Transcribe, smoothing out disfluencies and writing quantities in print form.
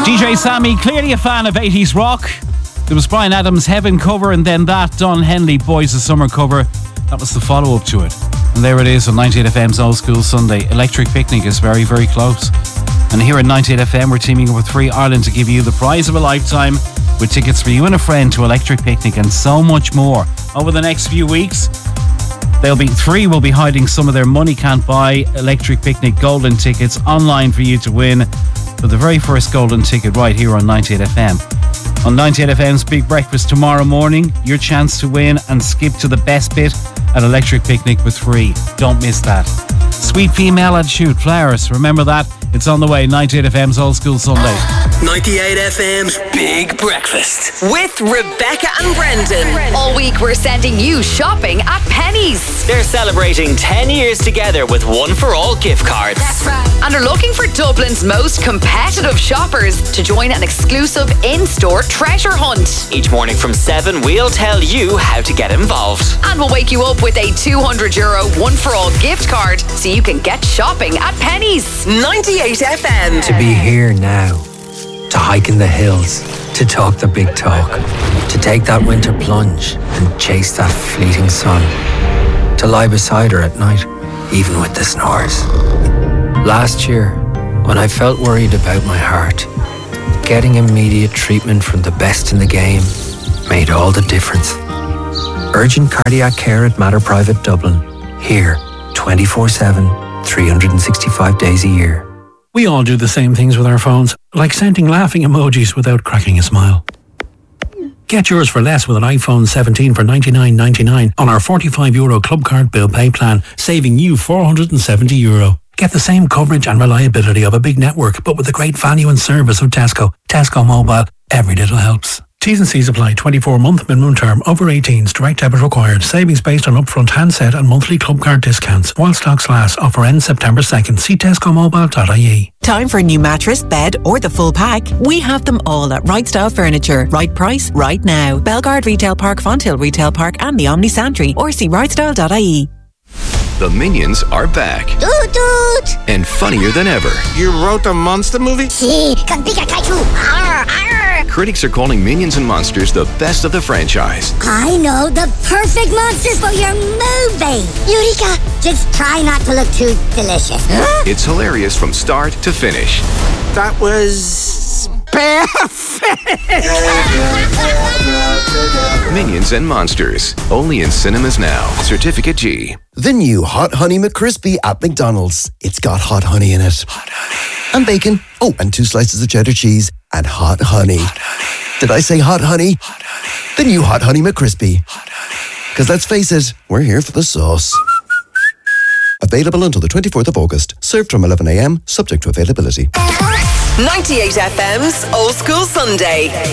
DJ Sammy, clearly a fan of 80s rock. There was Bryan Adams' Heaven cover, and then that Don Henley Boys of Summer cover. That was the follow-up to it. And there it is on 98FM's Old School Sunday. Electric Picnic is very, very close. And here at 98FM, we're teaming up with Free Ireland to give you the prize of a lifetime with tickets for you and a friend to Electric Picnic and so much more. Over the next few weeks, Free will be hiding some of their Money Can't Buy Electric Picnic golden tickets online for you to win for the very first golden ticket right here on 98FM. On 98FM's Big Breakfast tomorrow morning, your chance to win and skip to the best bit at Electric Picnic with Free. Don't miss that. Sweet Female and Shoot Flowers. Remember that? It's on the way. 98FM's Old School Sunday. 98FM's Big Breakfast with Rebecca and Brendan. All week we're sending you shopping at Pennies. They're celebrating 10 years together with one for all gift cards. That's right. And are looking for Dublin's most competitive shoppers to join an exclusive in-store treasure hunt. Each morning from 7, we'll tell you how to get involved. And we'll wake you up with a €200 one for all gift card so you can get shopping at Pennies. 98FM. To be here now, to hike in the hills, to talk the big talk, to take that winter plunge and chase that fleeting sun, to lie beside her at night, even with the snores. Last year, when I felt worried about my heart, getting immediate treatment from the best in the game made all the difference. Urgent cardiac care at Mater Private Dublin. Here, 24/7, 365 days a year. We all do the same things with our phones, like sending laughing emojis without cracking a smile. Get yours for less with an iPhone 17 for €99.99 on our €45 Club Card Bill Pay plan, saving you €470. Get the same coverage and reliability of a big network, but with the great value and service of Tesco. Tesco Mobile. Every little helps. T's and C's apply. 24-month minimum term. Over 18s. Direct debit required. Savings based on upfront handset and monthly club card discounts. While stocks last. Offer ends September 2nd. See tescomobile.ie. Time for a new mattress, bed or the full pack? We have them all at Right Style Furniture. Right price, right now. Belgard Retail Park, Fonthill Retail Park and the Omni Santry. Or see rightstyle.ie. The Minions are back. Toot toot! And funnier than ever. You wrote a monster movie? Si, con Pikachu! Arr, arr. Critics are calling Minions and Monsters the best of the franchise. I know the perfect monsters for your movie! Eureka! Just try not to look too delicious. It's hilarious from start to finish. That was perfect! Minions and Monsters. Only in cinemas now. Certificate G. The new Hot Honey McCrispy at McDonald's. It's got hot honey in it. Hot honey. And bacon. Oh, and 2 slices of cheddar cheese. And hot honey. Hot honey. Did I say hot honey? Hot honey. The new Hot Honey McCrispy. Hot honey. Because let's face it, we're here for the sauce. Available until the 24th of August. Served from 11 a.m, subject to availability. 98FM's Old School Sunday.